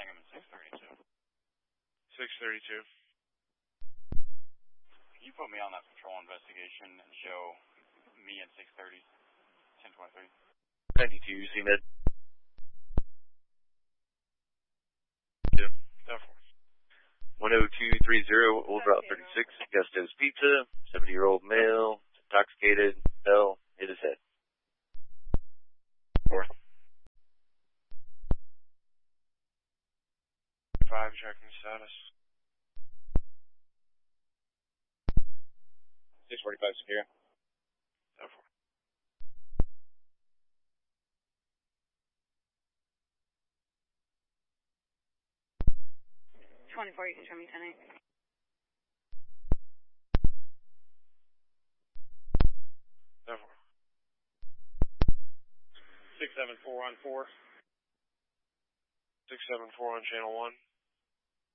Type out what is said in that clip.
Langham and 632. 632. Can you put me on that patrol investigation and show me at 630, 1023? 92, CMed. Yeah, definitely. 10230, Old Route 36, Gusto's Pizza, 70-year-old male, intoxicated, fell, hit his head. 4. 5, checking status. 645 secure. Definitely. .24, you can show me 10-8. Definitely. 674 on 4. 674 on channel 1.